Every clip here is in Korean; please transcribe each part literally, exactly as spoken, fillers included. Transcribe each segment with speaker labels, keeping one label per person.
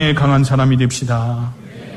Speaker 1: 강한 사람이 됩시다.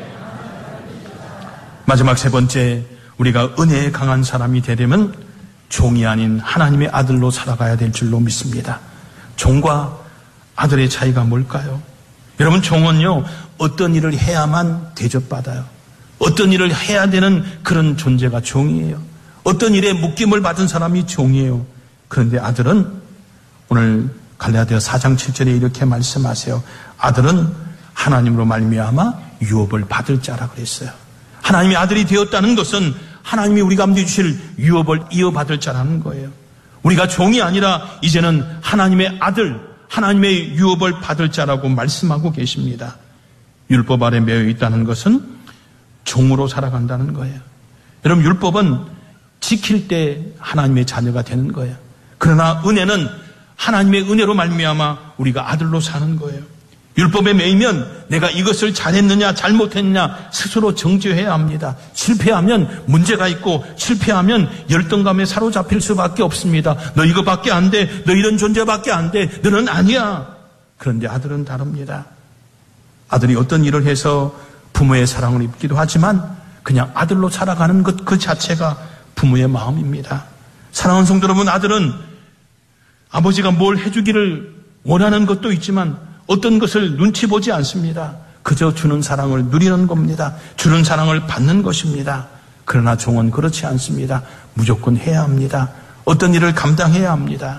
Speaker 1: 마지막 세 번째, 우리가 은혜에 강한 사람이 되려면 종이 아닌 하나님의 아들로 살아가야 될 줄로 믿습니다. 종과 아들의 차이가 뭘까요? 여러분, 종은요, 어떤 일을 해야만 대접받아요. 어떤 일을 해야 되는 그런 존재가 종이에요. 어떤 일에 묶임을 받은 사람이 종이에요. 그런데 아들은, 오늘 갈라디아 사 장 칠 절에 이렇게 말씀하세요. 아들은 하나님으로 말미암아 유업을 받을 자라 그랬어요. 하나님의 아들이 되었다는 것은 하나님이 우리 가운데 주실 유업을 이어받을 자라는 거예요. 우리가 종이 아니라 이제는 하나님의 아들, 하나님의 유업을 받을 자라고 말씀하고 계십니다. 율법 아래 매여 있다는 것은 종으로 살아간다는 거예요. 여러분, 율법은 지킬 때 하나님의 자녀가 되는 거예요. 그러나 은혜는 하나님의 은혜로 말미암아 우리가 아들로 사는 거예요. 율법에 매이면 내가 이것을 잘했느냐 잘못했느냐 스스로 정죄해야 합니다. 실패하면 문제가 있고 실패하면 열등감에 사로잡힐 수밖에 없습니다. 너 이거밖에 안 돼. 너 이런 존재밖에 안 돼. 너는 아니야. 그런데 아들은 다릅니다. 아들이 어떤 일을 해서 부모의 사랑을 입기도 하지만 그냥 아들로 살아가는 것 그 자체가 부모의 마음입니다. 사랑하는 성도 여러분, 아들은 아버지가 뭘 해주기를 원하는 것도 있지만 어떤 것을 눈치 보지 않습니다. 그저 주는 사랑을 누리는 겁니다. 주는 사랑을 받는 것입니다. 그러나 종은 그렇지 않습니다. 무조건 해야 합니다. 어떤 일을 감당해야 합니다.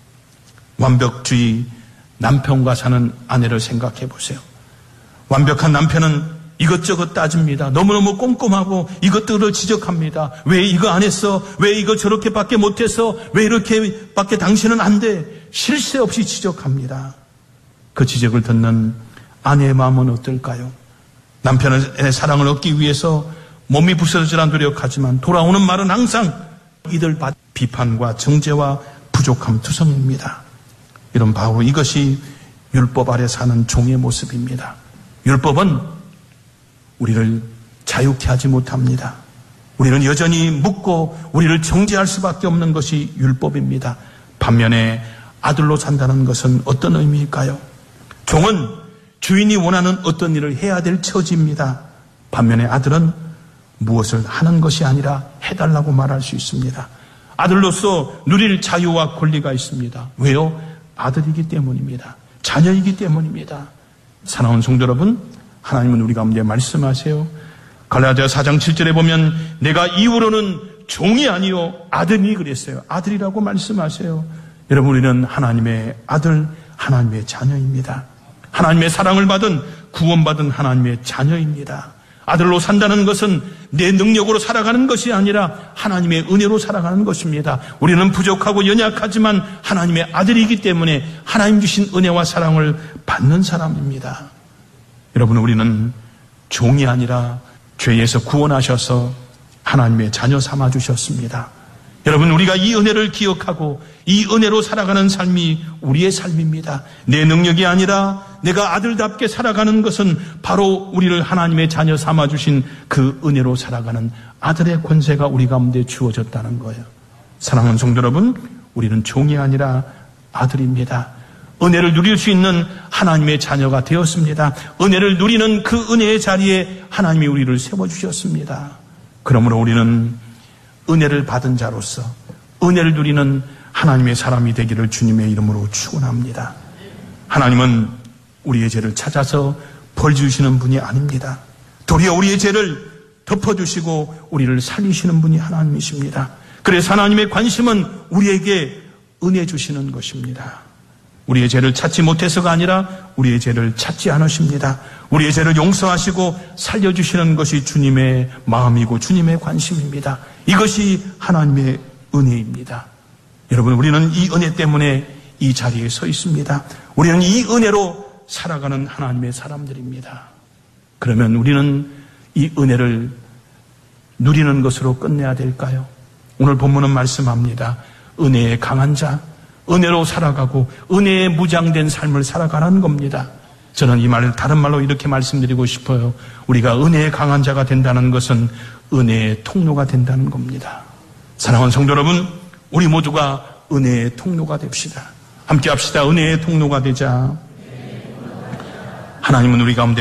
Speaker 1: 완벽주의 남편과 사는 아내를 생각해 보세요. 완벽한 남편은 이것저것 따집니다. 너무너무 꼼꼼하고 이것들을 지적합니다. 왜 이거 안 했어? 왜 이거 저렇게밖에 못해서? 왜 이렇게밖에 당신은 안 돼? 쉴 새 없이 지적합니다. 그 지적을 듣는 아내의 마음은 어떨까요? 남편의 사랑을 얻기 위해서 몸이 부서지라 노력하지만 돌아오는 말은 항상 이들 비판과 정죄와 부족함 투성입니다. 이런 바로 이것이 율법 아래 사는 종의 모습입니다. 율법은 우리를 자유케 하지 못합니다. 우리는 여전히 묻고 우리를 정죄할 수밖에 없는 것이 율법입니다. 반면에 아들로 산다는 것은 어떤 의미일까요? 종은 주인이 원하는 어떤 일을 해야 될 처지입니다. 반면에 아들은 무엇을 하는 것이 아니라 해달라고 말할 수 있습니다. 아들로서 누릴 자유와 권리가 있습니다. 왜요? 아들이기 때문입니다. 자녀이기 때문입니다. 사랑하는 성도 여러분, 하나님은 우리 가운데 말씀하세요. 갈라디아 사 장 칠 절에 보면 내가 이후로는 종이 아니요 아들이 그랬어요. 아들이라고 말씀하세요. 여러분, 우리는 하나님의 아들, 하나님의 자녀입니다. 하나님의 사랑을 받은 구원받은 하나님의 자녀입니다. 아들로 산다는 것은 내 능력으로 살아가는 것이 아니라 하나님의 은혜로 살아가는 것입니다. 우리는 부족하고 연약하지만 하나님의 아들이기 때문에 하나님 주신 은혜와 사랑을 받는 사람입니다. 여러분, 우리는 종이 아니라 죄에서 구원하셔서 하나님의 자녀 삼아 주셨습니다. 여러분, 우리가 이 은혜를 기억하고 이 은혜로 살아가는 삶이 우리의 삶입니다. 내 능력이 아니라 내가 아들답게 살아가는 것은 바로 우리를 하나님의 자녀 삼아 주신 그 은혜로 살아가는 아들의 권세가 우리 가운데 주어졌다는 거예요. 사랑하는 성도 여러분, 우리는 종이 아니라 아들입니다. 은혜를 누릴 수 있는 하나님의 자녀가 되었습니다. 은혜를 누리는 그 은혜의 자리에 하나님이 우리를 세워주셨습니다. 그러므로 우리는 은혜를 받은 자로서 은혜를 누리는 하나님의 사람이 되기를 주님의 이름으로 축원합니다. 하나님은 우리의 죄를 찾아서 벌 주시는 분이 아닙니다. 도리어 우리의 죄를 덮어주시고 우리를 살리시는 분이 하나님이십니다. 그래서 하나님의 관심은 우리에게 은혜 주시는 것입니다. 우리의 죄를 찾지 못해서가 아니라 우리의 죄를 찾지 않으십니다. 우리의 죄를 용서하시고 살려주시는 것이 주님의 마음이고 주님의 관심입니다. 이것이 하나님의 은혜입니다. 여러분, 우리는 이 은혜 때문에 이 자리에 서 있습니다. 우리는 이 은혜로 살아가는 하나님의 사람들입니다. 그러면 우리는 이 은혜를 누리는 것으로 끝내야 될까요? 오늘 본문은 말씀합니다. 은혜에 강한 자, 은혜로 살아가고 은혜에 무장된 삶을 살아가라는 겁니다. 저는 이 말을 다른 말로 이렇게 말씀드리고 싶어요. 우리가 은혜에 강한 자가 된다는 것은 은혜의 통로가 된다는 겁니다. 사랑하는 성도 여러분, 우리 모두가 은혜의 통로가 됩시다. 함께 합시다. 은혜의 통로가 되자. 하나님은 우리 가운데